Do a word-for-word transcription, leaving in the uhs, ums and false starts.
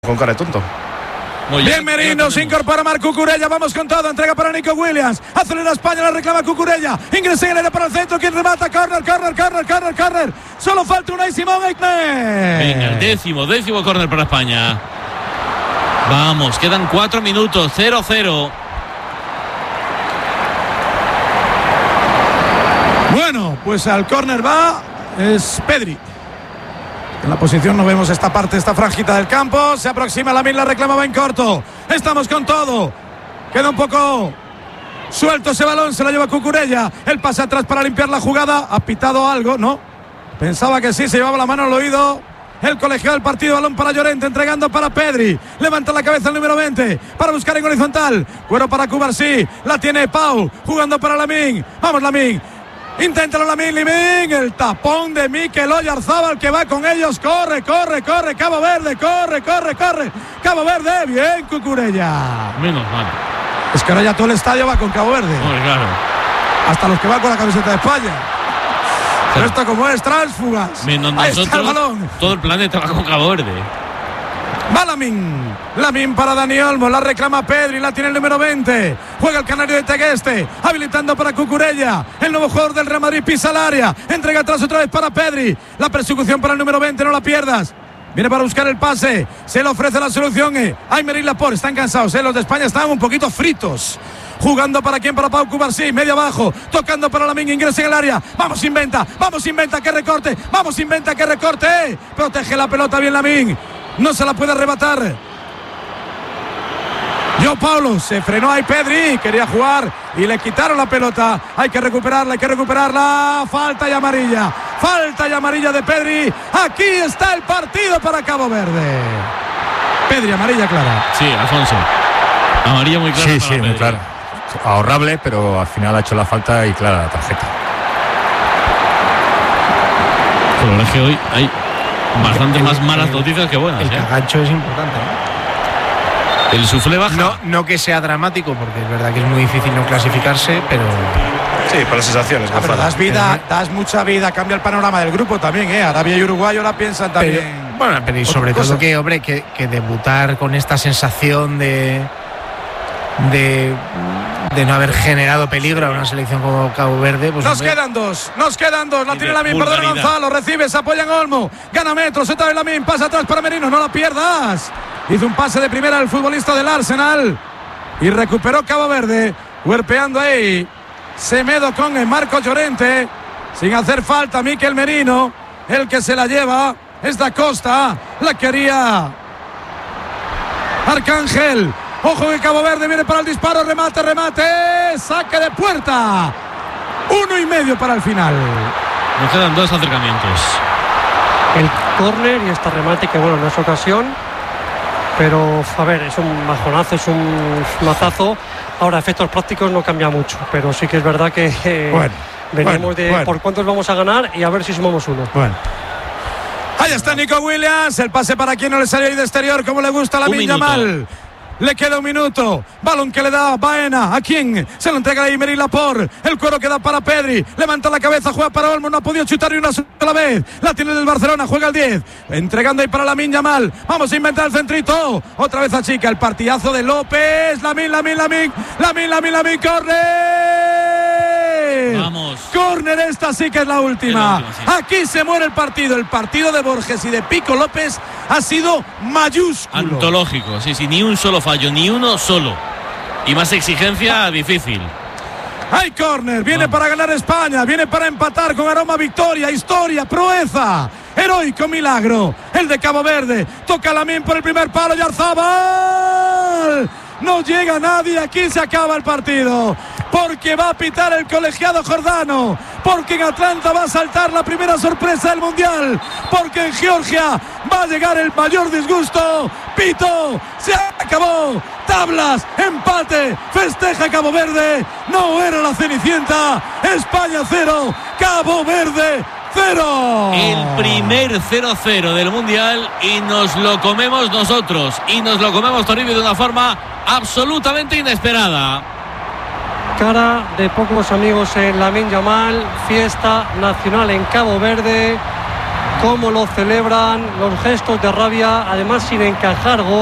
Con cara de tonto. Muy bien, bien Merino, se incorpora Marc Cucurella, vamos con todo, entrega para Nico Williams, acelera España, la reclama Cucurella, ingresa en el área para el centro, quien remata, corner, corner, corner, corner, corner, solo falta Unai Simón Eichner. Venga, el décimo, décimo corner para España. Vamos, quedan cuatro minutos, cero cero. Bueno, pues al córner va, es Pedri. En la posición no vemos esta parte, esta franjita del campo. Se aproxima Lamine, la reclama, va en corto. Estamos con todo. Queda un poco suelto ese balón, se lo lleva Cucurella. El pase atrás para limpiar la jugada. Ha pitado algo, ¿no? Pensaba que sí, se llevaba la mano al oído. El colegiado del partido, balón para Llorente, entregando para Pedri. Levanta la cabeza el número veinte para buscar en horizontal. Cuero para Cubarsí, la tiene Pau, jugando para Lamine. Vamos Lamine. Inténtalo Lamine, Lamine, el tapón de Mikel Oyarzabal que va con ellos, corre, corre, corre, Cabo Verde, corre, corre, corre, Cabo Verde, bien Cucurella. Menos mal. Es que ahora ya todo el estadio va con Cabo Verde. Muy claro. Hasta los que van con la camiseta de España. Pero esto como es, tránsfugas. Menos Ahí nosotros, está el balón. Todo el planeta va con Cabo Verde. Va Lamine, Lamine para Dani Olmo, la reclama Pedri, la tiene el número veinte, juega el canario de Tegueste, habilitando para Cucurella, el nuevo jugador del Real Madrid pisa el área, entrega atrás otra vez para Pedri, la persecución para el número veinte, no la pierdas, viene para buscar el pase, se le ofrece la solución, eh. Aymer y Laporte, están cansados, eh. Los de España están un poquito fritos. Jugando para quién, para Pau Cubarsí, medio abajo, tocando para Lamine, ingresa en el área, vamos inventa, vamos inventa que recorte, vamos inventa que recorte, eh. Protege la pelota bien Lamine. No se la puede arrebatar. João Paulo se frenó ahí Pedri, quería jugar y le quitaron la pelota. Hay que recuperarla, hay que recuperarla. Falta y amarilla. Falta y amarilla de Pedri. Aquí está el partido para Cabo Verde. Pedri, amarilla clara. Sí, Alfonso. Amarilla muy clara. Sí, sí, muy clara. Ahorrable, pero al final ha hecho la falta y clara la tarjeta. Pero es que hoy hay bastante el, más malas el, noticias que buenas. El ¿eh? cagacho es importante, ¿eh? El suflé baja. No, no que sea dramático, porque es verdad que es muy difícil no clasificarse, pero. Sí, por las sensaciones. Ah, pero das vida, das mucha vida, cambia el panorama del grupo también, ¿eh? Arabia y Uruguay ahora piensan también. Pero, bueno, pero y sobre todo que, hombre, que, que debutar con esta sensación de. de. de no haber generado peligro a una selección como Cabo Verde. Pues nos hombre. quedan dos, nos quedan dos. La tiene Lamine, perdón Gonzalo, recibe, se apoya en Olmo, gana metros, otra vez Lamine, pasa atrás para Merino, no la pierdas. Hizo un pase de primera el futbolista del Arsenal y recuperó Cabo Verde, huerpeando ahí Semedo con el Marcos Llorente, sin hacer falta Mikel Merino, el que se la lleva es Da Costa, la quería Arcángel. Ojo que Cabo Verde viene para el disparo, remate, remate, saque de puerta. Uno y medio para el final. Nos quedan dos acercamientos. El córner y este remate que bueno, no es ocasión, pero a ver, es un bajonazo, es un mazazo. Ahora, efectos prácticos no cambia mucho, pero sí que es verdad que eh, bueno, venimos bueno, de bueno. por cuántos vamos a ganar y a ver si sumamos uno. Bueno. Ahí está Nico Williams, el pase para quien no le salió ahí de exterior, como le gusta a Lamine Yamal. Le queda un minuto. Balón que le da Baena. ¿A quién? Se lo entrega a Aymer y Laporte. El cuero queda para Pedri. Levanta la cabeza, juega para Olmo. No ha podido chutar ni una sola vez. La tiene el Barcelona, juega el diez. Entregando ahí para Lamine Yamal. Vamos a inventar el centrito. Otra vez a chica. El partidazo de López. Lamine, Lamine, Lamine. Lamine, Lamine, Lamine. ¡Corre! Vamos. Córner, esta sí que es la última. Es la última, sí. Aquí se muere el partido. El partido de Borges y de Pico López ha sido mayúsculo. Antológico, sí, sí, ni un solo fallo, ni uno solo. Y más exigencia, difícil. Hay córner, viene Vamos. para ganar España, viene para empatar con aroma a victoria, historia, proeza, heroico milagro. El de Cabo Verde, toca Lamine por el primer palo, Oyarzabal. No llega nadie, aquí se acaba el partido. Porque va a pitar el colegiado jordano, porque en Atlanta va a saltar la primera sorpresa del Mundial, porque en Georgia va a llegar el mayor disgusto. Pito, se acabó, tablas, empate, festeja Cabo Verde, no era la Cenicienta. España cero, Cabo Verde cero. El primer cero cero del Mundial y nos lo comemos nosotros, y nos lo comemos Toribio de una forma absolutamente inesperada. Cara de pocos amigos en Lamine Yamal, fiesta nacional en Cabo Verde. cómo lo celebran, los gestos de rabia, además sin encajar gol.